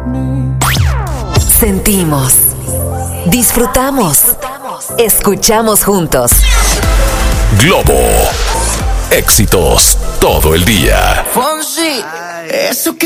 Sentimos, disfrutamos, escuchamos juntos. Globo. Éxitos todo el día. Fonsi, eso que